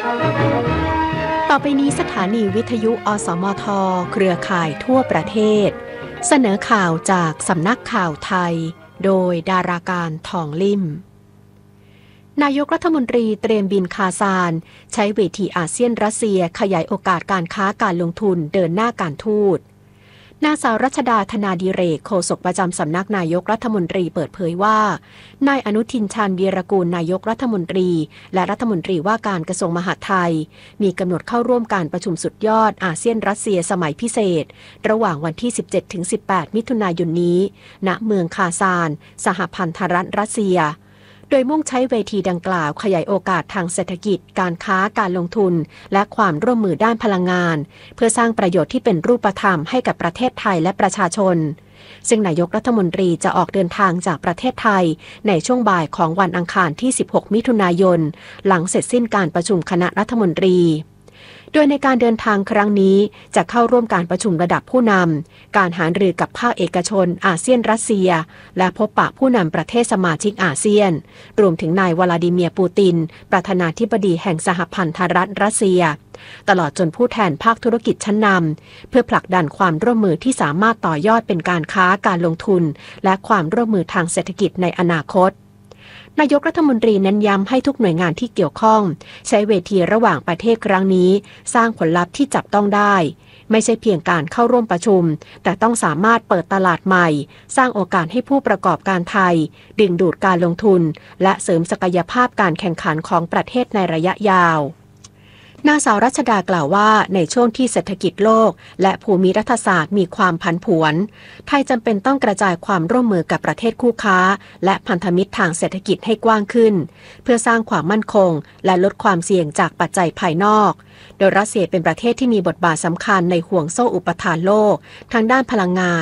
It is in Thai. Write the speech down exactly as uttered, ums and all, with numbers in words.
ต่อไปนี้สถานีวิทยุอสมทเครือข่ายทั่วประเทศเสนอข่าวจากสำนักข่าวไทยโดยดาราการทองลิ่มนายกรัฐมนตรีเตรียมบินคาซานใช้เวทีอาเซียนรัสเซียขยายโอกาสการค้าการลงทุนเดินหน้าการทูตนางสาวรัชดาธนาดิเรกโฆษกประจำสำนักนายกรัฐมนตรีเปิดเผยว่านายอนุทินชาญวีรกูลนายกรัฐมนตรีและรัฐมนตรีว่าการกระทรวงมหาดไทยมีกำหนดเข้าร่วมการประชุมสุดยอดอาเซียนรัสเซียสมัยพิเศษระหว่างวันที่ สิบเจ็ดถึงสิบแปด มิถุนายนนี้ณเมืองคาซานสหพันธรัฐรัสเซียโดยมุ่งใช้เวทีดังกล่าวขยายโอกาสทางเศรษฐกิจการค้าการลงทุนและความร่วมมือด้านพลังงานเพื่อสร้างประโยชน์ที่เป็นรูปธรรมให้กับประเทศไทยและประชาชนซึ่งนายกรัฐมนตรีจะออกเดินทางจากประเทศไทยในช่วงบ่ายของวันอังคารที่ สิบหก มิถุนายนหลังเสร็จสิ้นการประชุมคณะรัฐมนตรีโดยในการเดินทางครั้งนี้จะเข้าร่วมการประชุมระดับผู้นำการหารือกับภาคเอกชนอาเซียนรัสเซียและพบปะผู้นำประเทศสมาชิกอาเซียนรวมถึงนายวลาดิเมียร์ปูตินประธานาธิบดีแห่งสหพันธรัฐรัสเซียตลอดจนผู้แทนภาคธุรกิจชั้นนำเพื่อผลักดันความร่วมมือที่สามารถต่อยอดเป็นการค้าการลงทุนและความร่วมมือทางเศรษฐกิจในอนาคตนายกรัฐมนตรีเน้นย้ำให้ทุกหน่วยงานที่เกี่ยวข้องใช้เวทีระหว่างประเทศครั้งนี้สร้างผลลัพธ์ที่จับต้องได้ไม่ใช่เพียงการเข้าร่วมประชุมแต่ต้องสามารถเปิดตลาดใหม่สร้างโอกาสให้ผู้ประกอบการไทยดึงดูดการลงทุนและเสริมศักยภาพการแข่งขันของประเทศในระยะยาวนางสาวรัชดากล่าวว่าในช่วงที่เศรษฐกิจโลกและภูมิรัฐศาสตร์มีความผันผวนไทยจำเป็นต้องกระจายความร่วมมือกับประเทศคู่ค้าและพันธมิตรทางเศรษฐกิจให้กว้างขึ้นเพื่อสร้างความมั่นคงและลดความเสี่ยงจากปัจจัยภายนอกโดยรัสเซียเป็นประเทศที่มีบทบาทสำคัญในห่วงโซ่อุปทานโลกทางด้านพลังงาน